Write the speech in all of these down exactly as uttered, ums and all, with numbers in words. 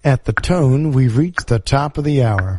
At the tone, we've reached the top of the hour.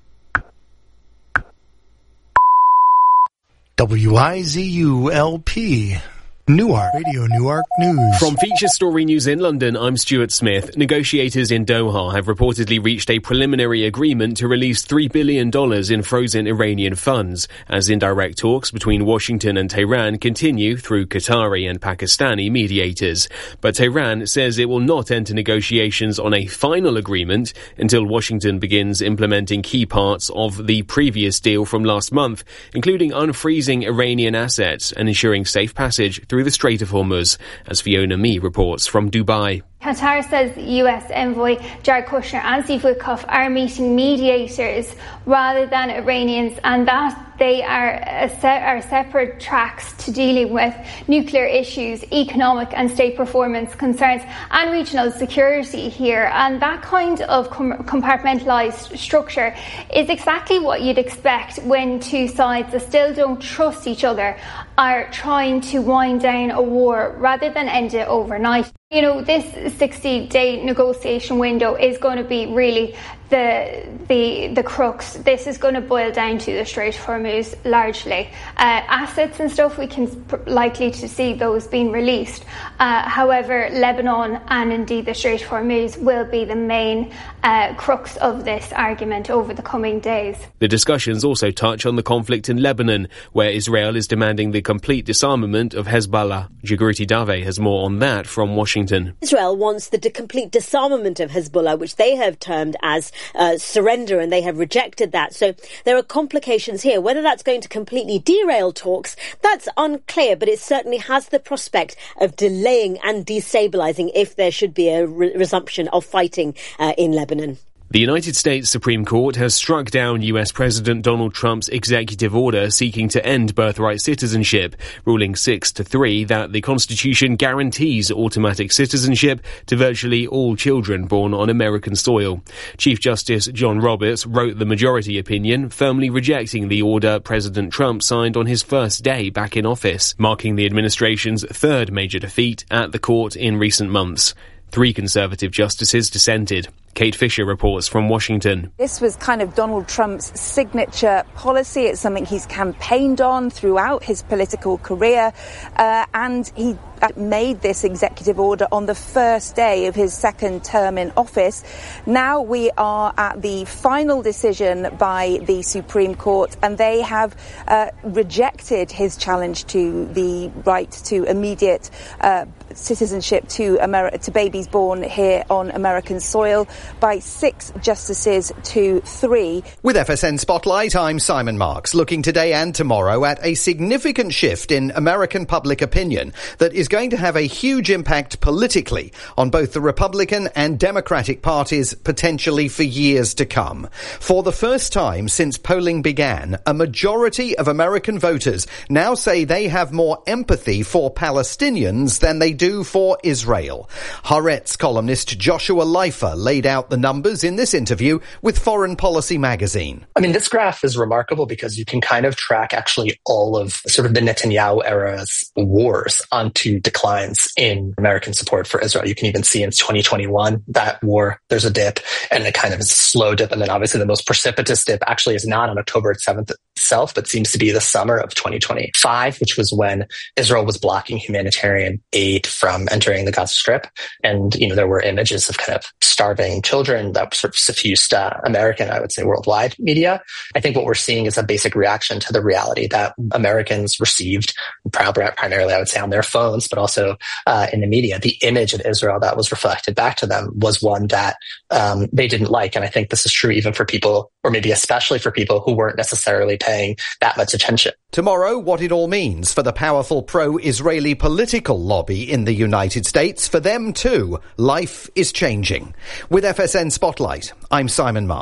W I Z U L P Newark Radio Newark News. From Feature Story News in London, I'm Stuart Smith. Negotiators in Doha have reportedly reached a preliminary agreement to release three billion dollars in frozen Iranian funds, as indirect talks between Washington and Tehran continue through Qatari and Pakistani mediators. But Tehran says it will not enter negotiations on a final agreement until Washington begins implementing key parts of the previous deal from last month, including unfreezing Iranian assets and ensuring safe passage through the Strait of Hormuz, as Fiona Mee reports from Dubai. Qatar says U S envoy Jared Kushner and Steve Witkoff are meeting mediators rather than Iranians, and that they are, a se- are separate tracks to dealing with nuclear issues, economic and state performance concerns and regional security here. And that kind of com- compartmentalised structure is exactly what you'd expect when two sides that still don't trust each other are trying to wind down a war rather than end it overnight. You know, this sixty-day negotiation window is going to be really the the the crux. This is going to boil down to the Strait of Hormuz largely. Uh, assets and stuff, we can pr- likely to see those being released. Uh, however, Lebanon and indeed the Strait of Hormuz will be the main uh, crux of this argument over the coming days. The discussions also touch on the conflict in Lebanon, where Israel is demanding the complete disarmament of Hezbollah. Jagruti Dave has more on that from Washington. Israel wants the complete disarmament of Hezbollah, which they have termed as uh, surrender, and they have rejected that. So there are complications here. Whether that's going to completely derail talks, that's unclear, but it certainly has the prospect of delaying and destabilising if there should be a re- resumption of fighting uh, in Lebanon. The United States Supreme Court has struck down U S President Donald Trump's executive order seeking to end birthright citizenship, ruling six to three that the Constitution guarantees automatic citizenship to virtually all children born on American soil. Chief Justice John Roberts wrote the majority opinion, firmly rejecting the order President Trump signed on his first day back in office, marking the administration's third major defeat at the court in recent months. Three Conservative justices dissented. Kate Fisher reports from Washington. This was kind of Donald Trump's signature policy. It's something he's campaigned on throughout his political career, uh, and he made this executive order on the first day of his second term in office. Now we are at the final decision by the Supreme Court, and they have uh, rejected his challenge to the right to immediate uh, citizenship to Ameri- to babies born here on American soil by six justices to three. With F S N Spotlight, I'm Simon Marks, looking today and tomorrow at a significant shift in American public opinion that is going to have a huge impact politically on both the Republican and Democratic parties potentially for years to come. For the first time since polling began, a majority of American voters now say they have more empathy for Palestinians than they do for Israel. Haaretz columnist Joshua Leifer laid out the numbers in this interview with Foreign Policy magazine. I mean, this graph is remarkable because you can kind of track actually all of sort of the Netanyahu era's wars onto declines in American support for Israel. You can even see in twenty twenty-one, that war, there's a dip and a kind of a slow dip. And then obviously the most precipitous dip actually is not on October seventh itself, but seems to be the summer of twenty twenty-five, which was when Israel was blocking humanitarian aid from entering the Gaza Strip. And, you know, there were images of kind of starving children that sort of suffused uh, American, I would say worldwide media. I think what we're seeing is a basic reaction to the reality that Americans received, primarily I would say on their phones, but also uh, in the media. The image of Israel that was reflected back to them was one that um, they didn't like. And I think this is true even for people, or maybe especially for people who weren't necessarily paying that much attention. Tomorrow, what it all means for the powerful pro-Israeli political lobby in the United States. For them too, life is changing. With F S N Spotlight, I'm Simon Marks.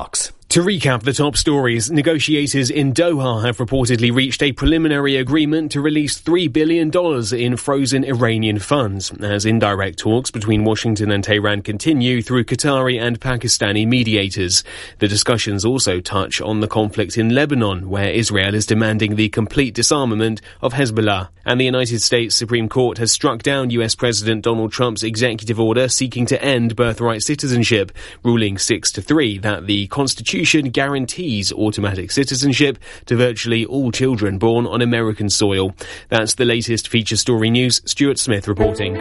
To recap the top stories, negotiators in Doha have reportedly reached a preliminary agreement to release three billion dollars in frozen Iranian funds, as indirect talks between Washington and Tehran continue through Qatari and Pakistani mediators. The discussions also touch on the conflict in Lebanon, where Israel is demanding the complete disarmament of Hezbollah. And the United States Supreme Court has struck down U S President Donald Trump's executive order seeking to end birthright citizenship, ruling six to three that the Constitution guarantees automatic citizenship to virtually all children born on American soil. That's the latest feature story news. Stuart Smith reporting.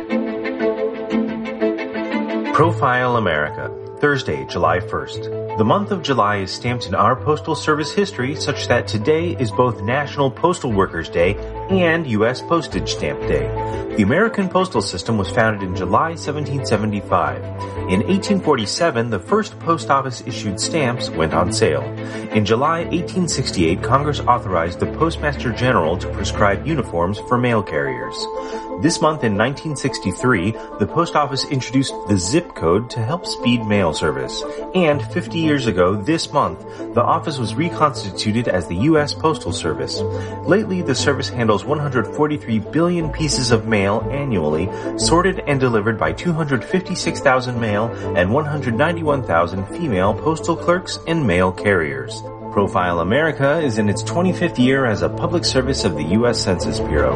Profile America, Thursday, July first. The month of July is stamped in our Postal Service history such that today is both National Postal Workers' Day and U S Postage Stamp Day. The American postal system was founded in July seventeen seventy-five. In eighteen forty-seven, the first post office issued stamps went on sale. In July eighteen sixty-eight, Congress authorized the Postmaster General to prescribe uniforms for mail carriers. This month in nineteen sixty-three, the post office introduced the zip code to help speed mail service. And fifty years ago this month, the office was reconstituted as the U S Postal Service. Lately, the service handles one hundred forty-three billion pieces of mail annually, sorted and delivered by two hundred fifty-six thousand male and one hundred ninety-one thousand female postal clerks and mail carriers. Profile America is in its twenty-fifth year as a public service of the U S Census Bureau.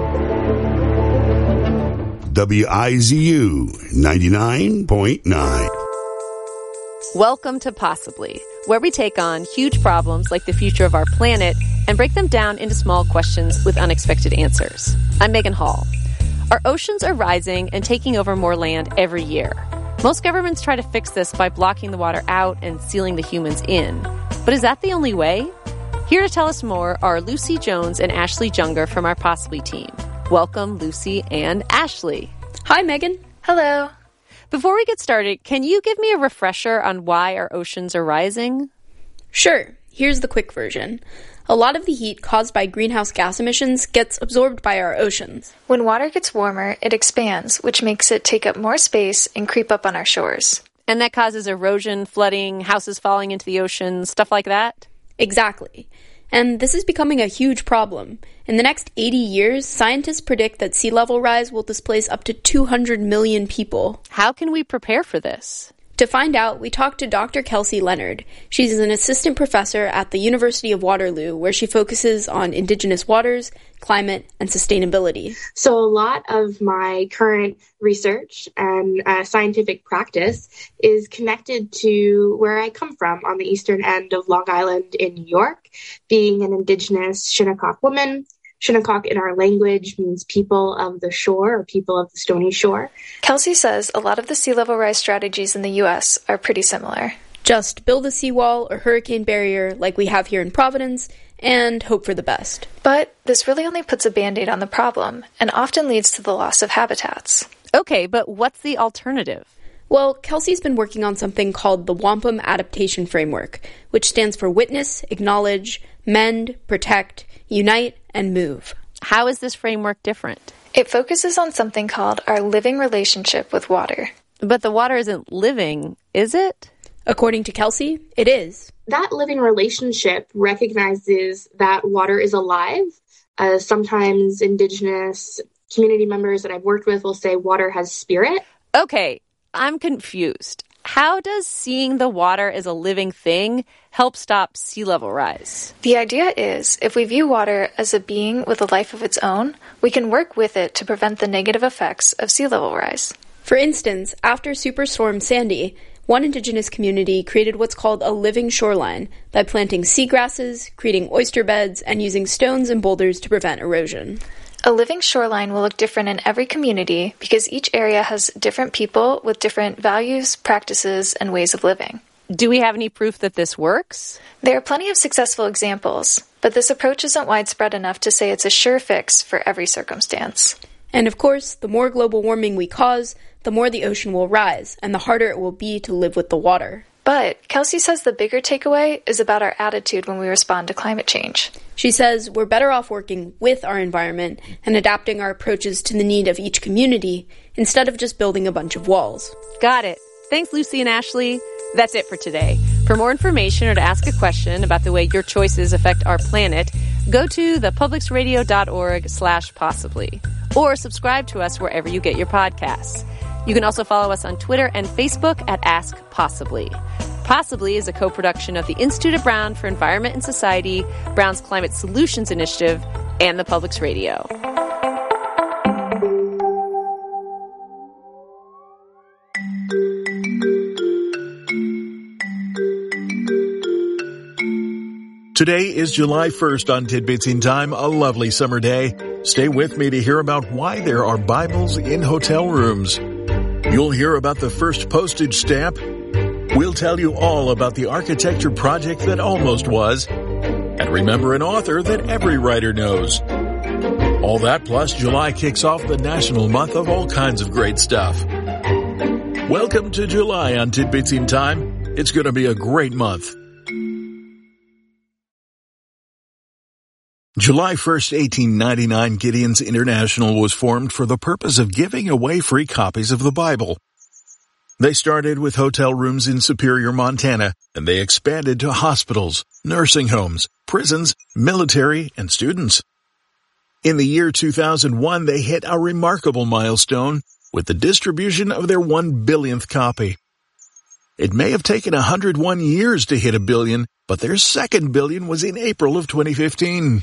W I Z U ninety-nine point nine. Welcome to Possibly, where we take on huge problems like the future of our planet and break them down into small questions with unexpected answers. I'm Megan Hall. Our oceans are rising and taking over more land every year. Most governments try to fix this by blocking the water out and sealing the humans in. But is that the only way? Here to tell us more are Lucy Jones and Ashley Junger from our Possibly team. Welcome, Lucy and Ashley. Hi, Megan. Hello. Before we get started, can you give me a refresher on why our oceans are rising? Sure. Here's the quick version. A lot of the heat caused by greenhouse gas emissions gets absorbed by our oceans. When water gets warmer, it expands, which makes it take up more space and creep up on our shores. And that causes erosion, flooding, houses falling into the ocean, stuff like that? Exactly. And this is becoming a huge problem. In the next eighty years, scientists predict that sea level rise will displace up to two hundred million people. How can we prepare for this? To find out, we talked to Doctor Kelsey Leonard. She's an assistant professor at the University of Waterloo, where she focuses on indigenous waters, climate, and sustainability. So a lot of my current research and uh, scientific practice is connected to where I come from on the eastern end of Long Island in New York, being an indigenous Shinnecock woman. Shinnecock in our language means people of the shore or people of the stony shore. Kelsey says a lot of the sea level rise strategies in the U S are pretty similar. Just build a seawall or hurricane barrier like we have here in Providence and hope for the best. But this really only puts a Band-Aid on the problem and often leads to the loss of habitats. Okay, but what's the alternative? Well, Kelsey's been working on something called the Wampum Adaptation Framework, which stands for Witness, Acknowledge, Mend, Protect, Unite, and Move. How is this framework different? It focuses on something called our living relationship with water. But the water isn't living, is it? According to Kelsey, it is. That living relationship recognizes that water is alive. Uh, sometimes indigenous community members that I've worked with will say water has spirit. Okay, I'm confused. How does seeing the water as a living thing help stop sea level rise? The idea is, if we view water as a being with a life of its own, we can work with it to prevent the negative effects of sea level rise. For instance, after Superstorm Sandy, one indigenous community created what's called a living shoreline by planting seagrasses, creating oyster beds, and using stones and boulders to prevent erosion. A living shoreline will look different in every community because each area has different people with different values, practices, and ways of living. Do we have any proof that this works? There are plenty of successful examples, but this approach isn't widespread enough to say it's a sure fix for every circumstance. And of course, the more global warming we cause, the more the ocean will rise, and the harder it will be to live with the water. But Kelsey says the bigger takeaway is about our attitude when we respond to climate change. She says we're better off working with our environment and adapting our approaches to the need of each community instead of just building a bunch of walls. Got it. Thanks, Lucy and Ashley. That's it for today. For For more information or to ask a question about the way your choices affect our planet, go to thepublicsradio.org slash possibly, or subscribe to us wherever you get your podcasts. You can also follow us on Twitter and Facebook at Ask Possibly. Possibly is a co-production of the Institute of Brown for Environment and Society, Brown's Climate Solutions Initiative, and the Public's Radio. Today is July first on Tidbits in Time, a lovely summer day. Stay with me to hear about why there are Bibles in hotel rooms. You'll hear about the first postage stamp. We'll tell you all about the architecture project that almost was. And remember an author that every writer knows. All that plus July kicks off the national month of all kinds of great stuff. Welcome to July on Tidbits in Time. It's going to be a great month. July first, eighteen ninety-nine, Gideon's International was formed for the purpose of giving away free copies of the Bible. They started with hotel rooms in Superior, Montana, and they expanded to hospitals, nursing homes, prisons, military, and students. In the year two thousand one, they hit a remarkable milestone with the distribution of their one billionth copy. It may have taken one hundred one years to hit a billion, but their second billion was in April of twenty fifteen.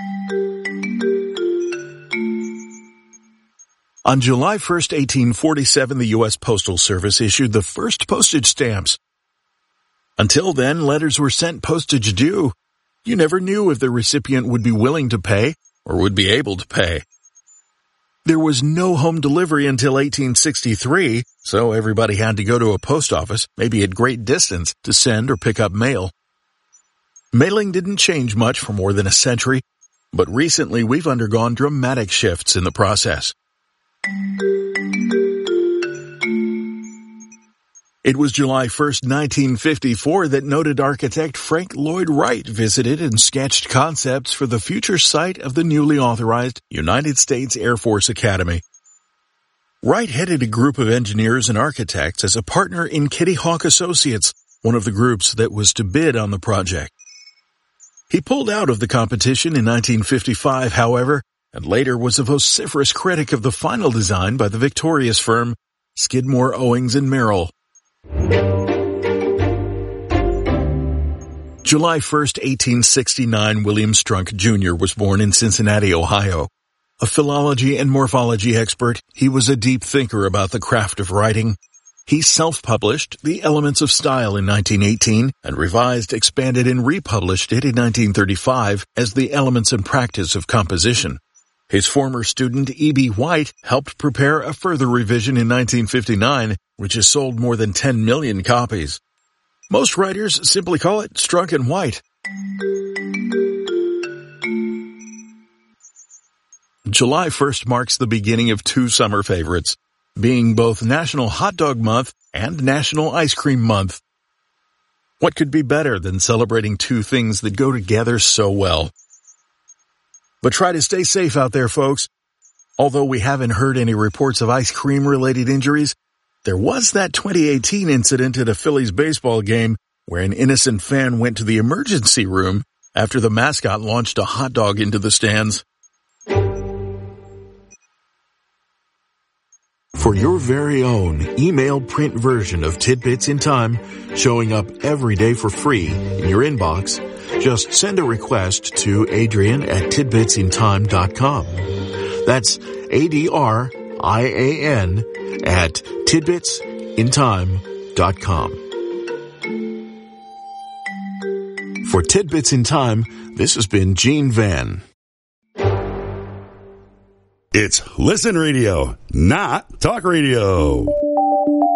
On July first, eighteen forty-seven, the U S Postal Service issued the first postage stamps. Until then, letters were sent postage due. You never knew if the recipient would be willing to pay or would be able to pay. There was no home delivery until eighteen sixty-three, so everybody had to go to a post office, maybe at great distance, to send or pick up mail. Mailing didn't change much for more than a century, but recently we've undergone dramatic shifts in the process. It was July first, nineteen fifty-four that noted architect Frank Lloyd Wright visited and sketched concepts for the future site of the newly authorized United States Air Force Academy. Wright headed a group of engineers and architects as a partner in Kitty Hawk Associates, one of the groups that was to bid on the project. He pulled out of the competition in nineteen fifty-five, however, and later was a vociferous critic of the final design by the victorious firm Skidmore, Owings and Merrill. July first, eighteen sixty-nine, William Strunk Junior was born in Cincinnati, Ohio. A philology and morphology expert, he was a deep thinker about the craft of writing. He self-published The Elements of Style in nineteen eighteen and revised, expanded, and republished it in nineteen thirty-five as The Elements and Practice of Composition. His former student E B. White helped prepare a further revision in nineteen fifty-nine, which has sold more than ten million copies. Most writers simply call it Strunk and White. July first marks the beginning of two summer favorites, being both National Hot Dog Month and National Ice Cream Month. What could be better than celebrating two things that go together so well? But try to stay safe out there, folks. Although we haven't heard any reports of ice cream-related injuries, there was that twenty eighteen incident at a Phillies baseball game where an innocent fan went to the emergency room after the mascot launched a hot dog into the stands. For your very own email print version of Tidbits in Time, showing up every day for free in your inbox, just send a request to Adrian at tidbits in time dot com. That's A D R I A N at tidbits in time dot com. For Tidbits in Time, this has been Gene Van. It's Listen Radio, not Talk Radio.